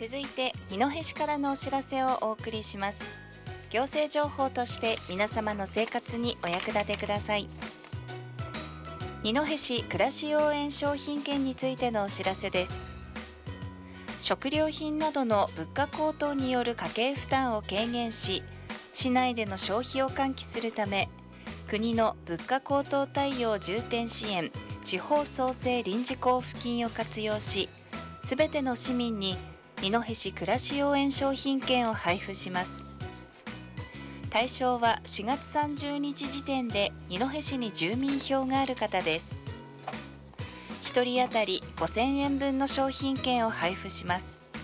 続いて二戸市からのお知らせをお送りします。行政情報として皆様の生活にお役立てください。二戸市暮らし応援商品券についてのお知らせです。食料品などの物価高騰による家計負担を軽減し、市内での消費を喚起するため、国の物価高騰対応重点支援地方創生臨時交付金を活用し、すべての市民に二戸市暮らし応援商品券を配布します。対象は4月30日時点で二戸市に住民票がある方です。1人当たり5000円分の商品券を配布します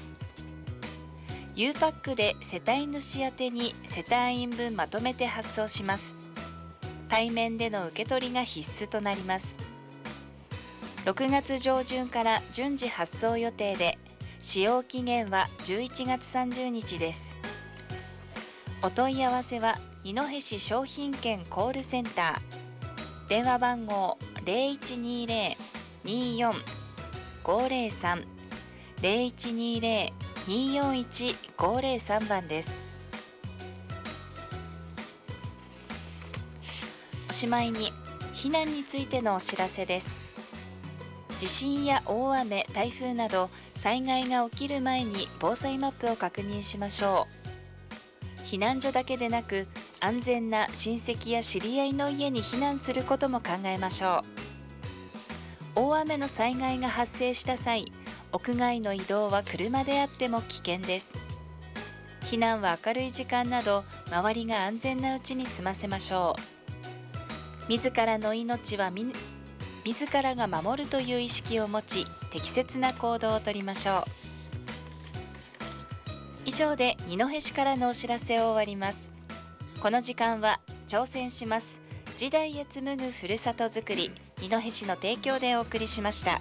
。U パックで世帯主宛てに世帯員分まとめて発送します。対面での受け取りが必須となります。6月上旬から順次発送予定で、使用期限は11月30日です。お問い合わせは二戸市商品券コールセンター、電話番号 0120-24-503 0120-241-503 番です。おしまいに避難についてのお知らせです。地震や大雨、台風など災害が起きる前に防災マップを確認しましょう。避難所だけでなく、安全な親戚や知り合いの家に避難することも考えましょう。大雨の災害が発生した際、屋外の移動は車であっても危険です。避難は明るい時間など、周りが安全なうちに済ませましょう。自らの命は自らが守るという意識を持ち、適切な行動をとりましょう。以上で二戸市からのお知らせを終わります。この時間は挑戦します、時代へ紡ぐふるさとづくり、二戸市の提供でお送りしました。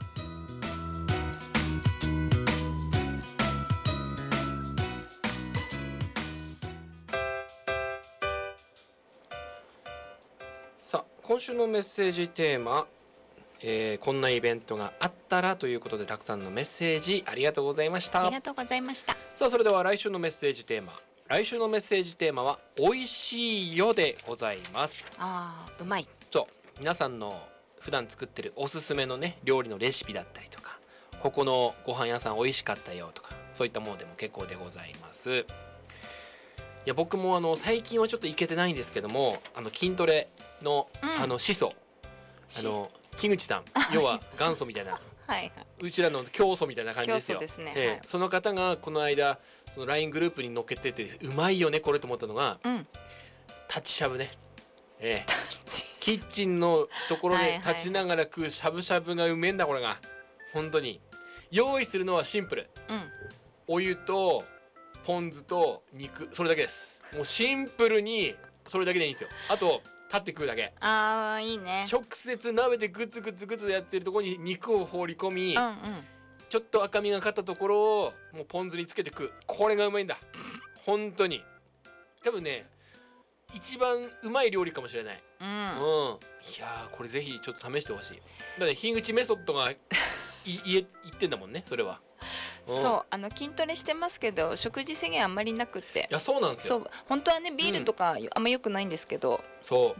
さあ、今週のメッセージテーマ、こんなイベントがあったらということで、たくさんのメッセージありがとうございました。 ありがとうございました。 さあ、それでは来週のメッセージテーマ。来週のメッセージテーマは美味しいよでございます。 うまい。 そう、皆さんの普段作ってるおすすめのね、料理のレシピだったりとか、ここのご飯屋さん美味しかったよとか、そういったものでも結構でございます。いや、僕も最近はちょっと行けてないんですけども、筋トレの、始祖、木口さん、要は元祖みたいなはい、 うちらの教祖みたいな感じですよ。 教祖ですね。 その方がこの間その LINE グループに載っけてて、うまいよねこれと思ったのが、立ちしゃぶね。キッチンのところで立ちながら食うしゃぶしゃぶがうめえんだこれが。本当に用意するのはシンプル、お湯とポン酢と肉、それだけです。もうシンプルにそれだけでいいんですよ。あと立って食うだけ。 いいね。 直接鍋でグツグツグツやってるところに肉を放り込み、ちょっと赤みがかったところをもうポン酢につけて食う。これがうまいんだ。本当に多分ね、一番うまい料理かもしれない。いやー、これぜひちょっと試してほしい。だって樋口メソッドが言ってんだもんね、それは。 そう、筋トレしてますけど、食事制限あんまりなくって。 いや、そうなんですよ。 そう、本当はね、ビールとかあんま良くないんですけど、 そう